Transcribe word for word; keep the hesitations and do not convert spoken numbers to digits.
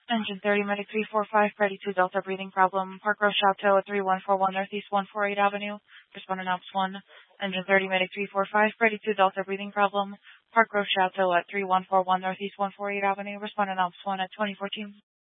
Engine thirty, Medic three four five, Freddy two Delta, breathing problem. Park Row Chateau at three one four one Northeast one forty-eight Avenue. Respondent Ops one. Engine thirty, Medic three four five, Freddy two Delta, breathing problem. Park Row Chateau at three one four one Northeast one forty-eight Avenue. Respondent Ops one at twenty fourteen.